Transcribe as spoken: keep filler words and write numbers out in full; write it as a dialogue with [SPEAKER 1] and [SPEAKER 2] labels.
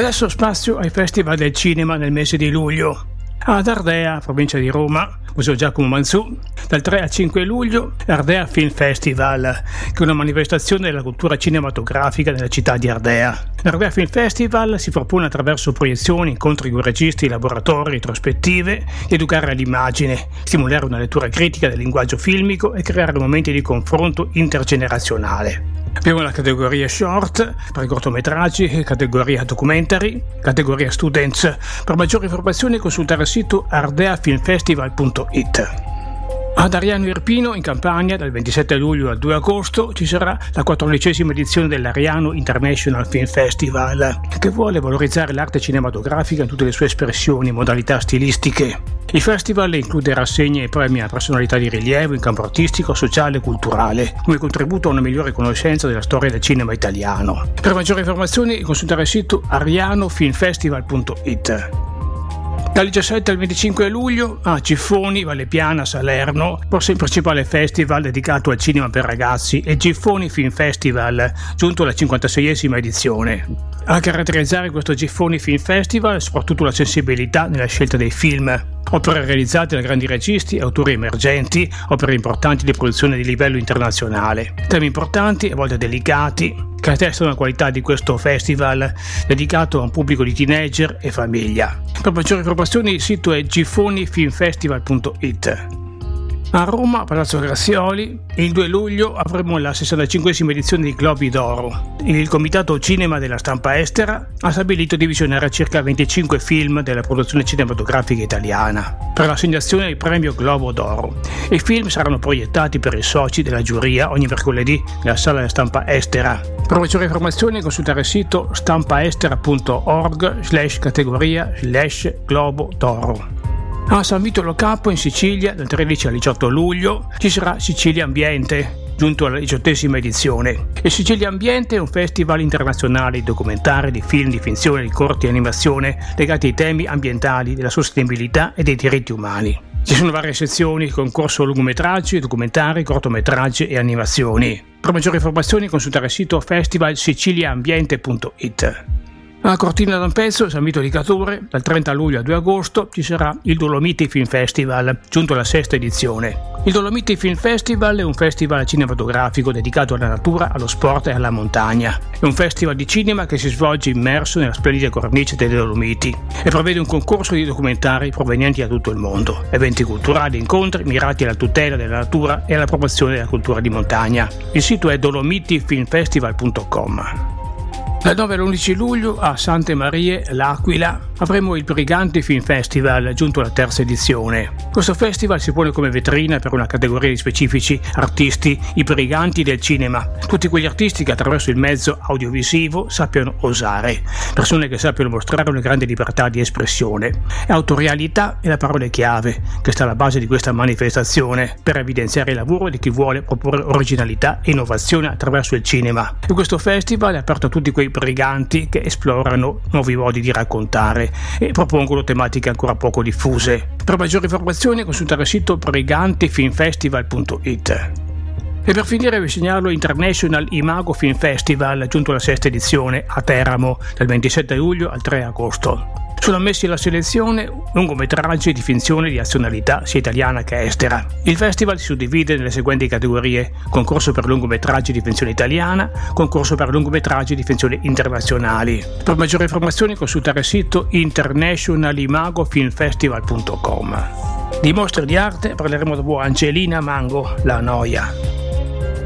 [SPEAKER 1] Adesso spazio ai festival del cinema nel mese di luglio. Ad Ardea, provincia di Roma, Museo Giacomo Manzù, dal tre al cinque luglio, Ardea Film Festival, che è una manifestazione della cultura cinematografica nella città di Ardea. L'Ardea Film Festival si propone attraverso proiezioni, incontri con registi, laboratori, retrospettive, di educare all'immagine, stimolare una lettura critica del linguaggio filmico e creare momenti di confronto intergenerazionale. Abbiamo la categoria short per i cortometraggi, categoria documentary, categoria students. Per maggiori informazioni consultare il sito ardea film festival punto it. Ad Ariano Irpino, in Campania, dal ventisette luglio al due agosto, ci sarà la quattordicesima edizione dell'Ariano International Film Festival, che vuole valorizzare l'arte cinematografica in tutte le sue espressioni e modalità stilistiche. Il festival include rassegne e premi a personalità di rilievo in campo artistico, sociale e culturale, come contributo a una migliore conoscenza della storia del cinema italiano. Per maggiori informazioni consultare il sito ariano film festival punto it. Dal diciassette al venticinque luglio a Giffoni, Valle Piana, Salerno, forse il principale festival dedicato al cinema per ragazzi è Giffoni Film Festival, giunto alla cinquantaseiesima edizione. A caratterizzare questo Giffoni Film Festival è soprattutto la sensibilità nella scelta dei film. Opere realizzate da grandi registi, autori emergenti, opere importanti di produzione di livello internazionale. Temi importanti, a volte delicati, che attestano la qualità di questo festival dedicato a un pubblico di teenager e famiglia. Per maggiori informazioni il sito è giffoni film festival punto it. A Roma, Palazzo Grazioli, il due luglio avremo la sessantacinquesima edizione dei Globi d'Oro. Il Comitato Cinema della Stampa Estera ha stabilito di visionare circa venticinque film della produzione cinematografica italiana per l'assegnazione del premio Globo d'Oro. I film saranno proiettati per i soci della giuria ogni mercoledì nella sala della Stampa Estera. Per maggiori informazioni consultare il sito stampaestera punto org slash categoria slash Globo d'Oro. A San Vito Lo Capo in Sicilia, dal tredici al diciotto luglio, ci sarà Sicilia Ambiente, giunto alla diciottesima edizione. Il Sicilia Ambiente è un festival internazionale di documentari, di film, di finzione, di corti e animazione legati ai temi ambientali, della sostenibilità e dei diritti umani. Ci sono varie sezioni, concorso lungometraggi, documentari, cortometraggi e animazioni. Per maggiori informazioni consultare il sito festival sicilia ambiente punto it. A Cortina d'Ampezzo, San Vito di Cadore, dal trenta luglio al due agosto ci sarà il Dolomiti Film Festival, giunto alla sesta edizione. Il Dolomiti Film Festival è un festival cinematografico dedicato alla natura, allo sport e alla montagna. È un festival di cinema che si svolge immerso nella splendida cornice delle Dolomiti e prevede un concorso di documentari provenienti da tutto il mondo, eventi culturali e incontri mirati alla tutela della natura e alla promozione della cultura di montagna. Il sito è dolomiti film festival punto com. Dal nove all'undici luglio a Sante Marie, L'Aquila, avremo il Briganti Film Festival, giunto alla terza edizione. Questo festival si pone come vetrina per una categoria di specifici artisti, i briganti del cinema. Tutti quegli artisti che attraverso il mezzo audiovisivo sappiano osare, persone che sappiano mostrare una grande libertà di espressione. Autorialità è la parola chiave che sta alla base di questa manifestazione per evidenziare il lavoro di chi vuole proporre originalità e innovazione attraverso il cinema. E questo festival è aperto a tutti quei briganti che esplorano nuovi modi di raccontare e propongono tematiche ancora poco diffuse. Per maggiori informazioni consultare il sito briganti film festival punto it. E per finire vi segnalo International Imago Film Festival, giunto alla sesta edizione a Teramo, dal ventisette luglio al tre agosto. Sono ammessi alla selezione lungometraggi di finzione di azionalità sia italiana che estera. Il festival si suddivide nelle seguenti categorie: concorso per lungometraggi di finzione italiana, concorso per lungometraggi di finzione internazionali. Per maggiori informazioni consultare il sito international imago film festival punto com. Di mostre di arte parleremo dopo Angelina Mango, La Noia.